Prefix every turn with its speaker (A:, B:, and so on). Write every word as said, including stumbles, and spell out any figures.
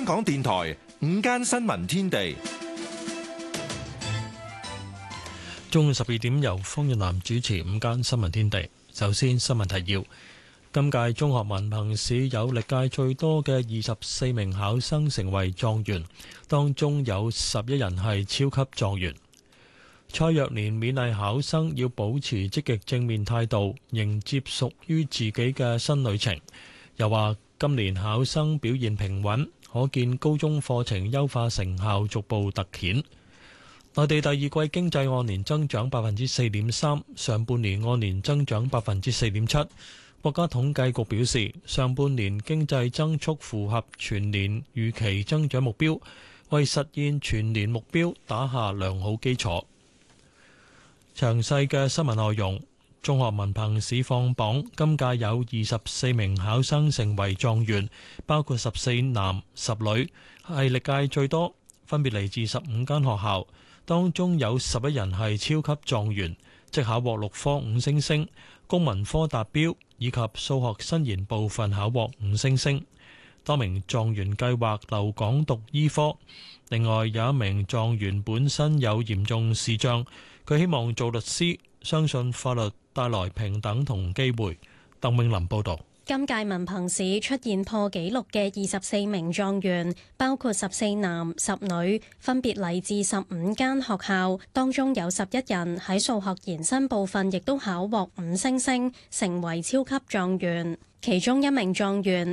A: 港電台午間新聞天地，
B: 中午十二點由方潤南主持午間新聞天地。首先新聞提要：今屆中學文憑試有歷屆最多嘅二十四名考生成為狀元，當中有十一人係超級狀元。蔡若蓮勉勵考生要保持積極正面態度，迎接屬於自己嘅新旅程。又話今年考生表現平穩，可見高中課程優化成效逐步突顯。內地第二季經濟按年增長百分之四點三，上半年按年增長百分之四點七。國家統計局表示，上半年經濟增速符合全年預期增長目標，為實現全年目標打下良好基礎。詳細嘅新聞內容，中學文憑試放榜，今屆有二十四名考生成為狀元，包括十四男十女，係歷屆最多，分別嚟自十五間學校，當中有十一人係超級狀元，即考獲六科五星星，公民科達標，以及數學新研部分考獲五星星。多名狀元計劃留港讀醫科，另外有一名狀元本身有嚴重視障，佢希望做律師，相信法律帶來平等同機會。鄧永林報導。
C: 今屆文憑試出現破紀錄嘅二十四名狀元，包括十四男十女，分別嚟自十五間學校，當中有十一人喺數學延伸部分亦都考獲五星星，成為超級狀元。其中一名狀元